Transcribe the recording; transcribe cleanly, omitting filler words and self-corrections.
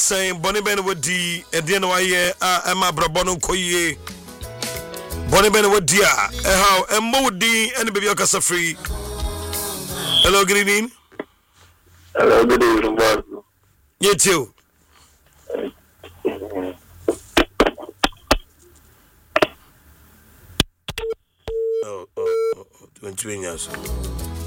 saying Bonnie Ben would di at the end of year Emma Brabono Koye Bonnie Ben would dia how and Modi and baby Okasa free. Hello, good evening. Hello, good evening. You too. Oh, 20 years.